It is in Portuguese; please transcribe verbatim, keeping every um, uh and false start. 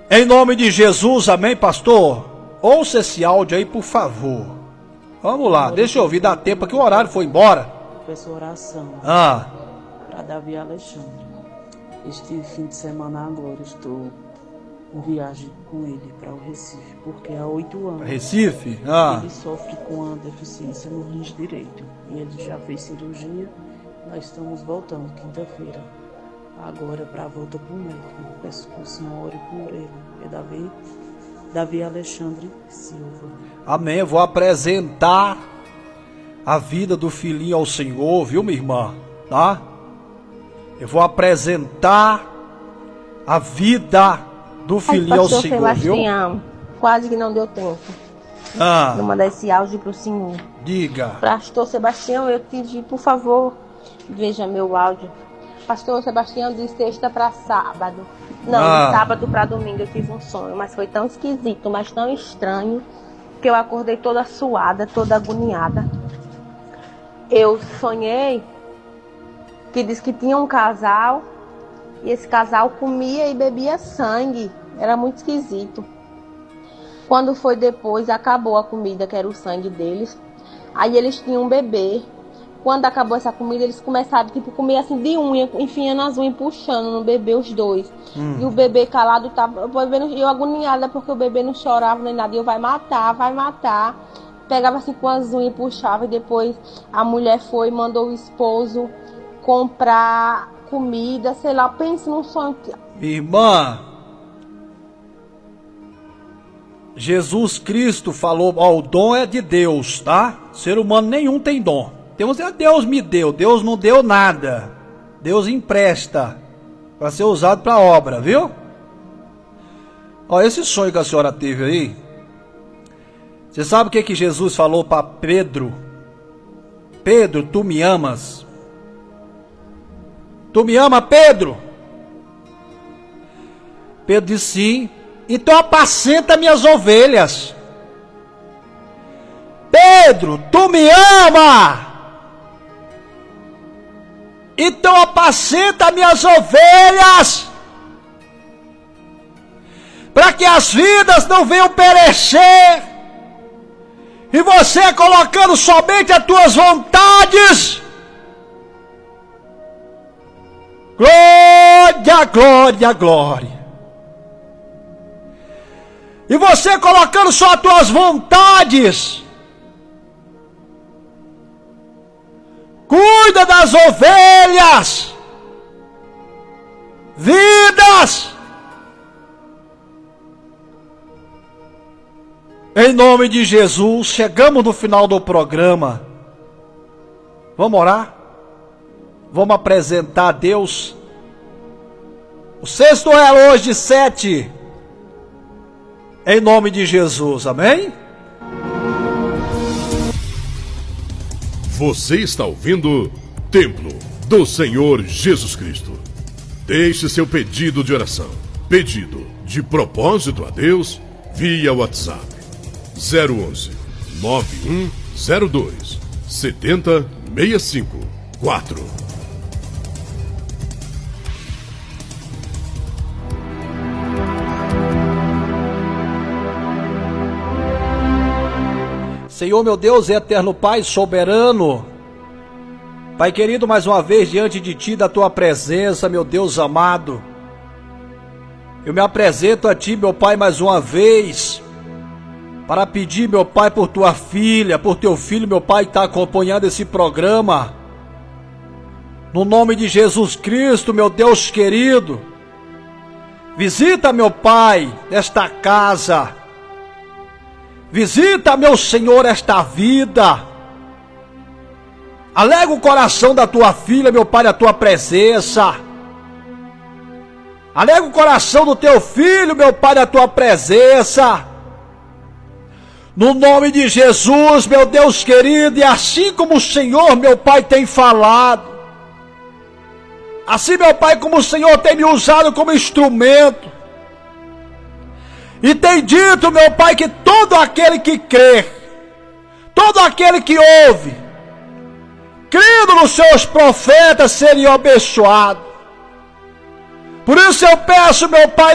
Em nome de Jesus, amém, pastor? Ouça esse áudio aí, por favor. Vamos lá, deixa eu ouvir, dá tempo que o horário foi embora. Peço oração Ah. para Davi Alexandre. Este fim de semana agora estou em viagem com ele para o Recife, porque há oito anos Recife? Ah. ele sofre com a deficiência no rins direito. E ele já fez cirurgia, nós estamos voltando quinta-feira. Agora para a volta para o médico. Peço que o senhor ore por ele. É Davi, Davi Alexandre Silva. Amém, eu vou apresentar a vida do filhinho ao Senhor, viu, minha irmã? Tá? Eu vou apresentar a vida do filhinho ao Senhor, Sebastião, viu? Quase que não deu tempo. Ah. Vou mandar esse áudio pro senhor. Diga. Pastor Sebastião, eu pedi, por favor, veja meu áudio. Pastor Sebastião, de sexta para sábado. Não, Ah. de sábado para domingo eu tive um sonho, mas foi tão esquisito, mas tão estranho, que eu acordei toda suada, toda agoniada. Eu sonhei que diz que tinha um casal e esse casal comia e bebia sangue. Era muito esquisito. Quando foi depois, acabou a comida, que era o sangue deles. Aí eles tinham um bebê. Quando acabou essa comida, eles começaram tipo comer assim de unha, enfiando as unhas, puxando no bebê os dois. Hum. E o bebê calado tava, eu agoniada porque o bebê não chorava nem nada. E eu vai matar, vai matar. Pegava assim com as unhas e puxava. E depois a mulher foi e mandou o esposo comprar comida, sei lá, pense num sonho. Irmã, Jesus Cristo falou, ó, o dom é de Deus, tá? Ser humano nenhum tem dom. Temos, Deus me deu, Deus não deu nada. Deus empresta para ser usado para obra, viu? Ó, esse sonho que a senhora teve aí, você sabe o que que Jesus falou para Pedro? Pedro, tu me amas? Tu me ama, Pedro? Pedro disse sim. Então apacenta minhas ovelhas. Pedro, tu me ama? Então apacenta minhas ovelhas, para que as vidas não venham perecer, e você colocando somente as tuas vontades. Glória, glória, glória. E você colocando só as tuas vontades. Cuida das ovelhas. Vidas. Em nome de Jesus, chegamos no final do programa. Vamos orar? Vamos apresentar a Deus. O sexto relógio de sete. Em nome de Jesus, amém? Você está ouvindo Templo do Senhor Jesus Cristo. Deixe seu pedido de oração, pedido de propósito a Deus, via WhatsApp zero onze, nove um zero dois, sete zero seis cinco quatro. Senhor, meu Deus, eterno Pai, soberano, Pai querido, mais uma vez diante de Ti, da Tua presença, meu Deus amado, eu me apresento a Ti, meu Pai, mais uma vez, para pedir, meu Pai, por Tua filha, por Teu filho, meu Pai, que está acompanhando esse programa, no nome de Jesus Cristo, meu Deus querido, visita, meu Pai, esta casa. Visita, meu Senhor, esta vida. Alega o coração da tua filha, meu Pai, a tua presença. Alega o coração do teu filho, meu Pai, a tua presença. No nome de Jesus, meu Deus querido, e assim como o Senhor, meu Pai, tem falado, assim, meu Pai, como o Senhor tem me usado como instrumento, e tem dito, meu Pai, que todo aquele que crê, todo aquele que ouve, crendo nos seus profetas, seria abençoado. Por isso eu peço, meu Pai,